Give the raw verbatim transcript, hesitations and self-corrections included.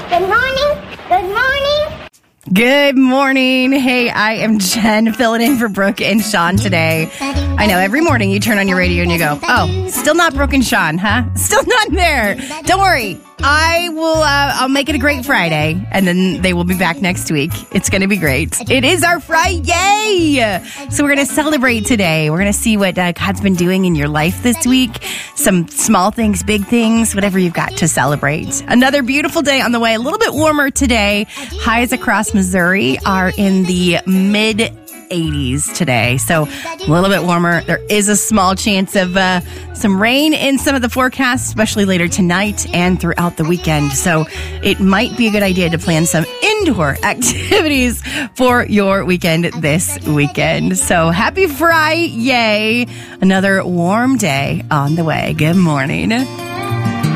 Good morning. Good morning. Good morning. Hey, I am Jen, filling in for Brooke and Sean today. I know every morning you turn on your radio and you go, oh, still not Brooke and Sean, huh? Still not there. Don't worry. I will, uh, I'll make it a great Friday, and then they will be back next week. It's going to be great. It is our Friday. So we're going to celebrate today. We're going to see what uh, God's been doing in your life this week. Some small things, big things, whatever you've got to celebrate. Another beautiful day on the way. A little bit warmer today. Highs across Missouri are in the mid eighties today, so a little bit warmer. There is a small chance of uh, some rain in some of the forecasts, especially later tonight and throughout the weekend. So it might be a good idea to plan some indoor activities for your weekend this weekend. So happy Friday. Another warm day on the way. Good morning.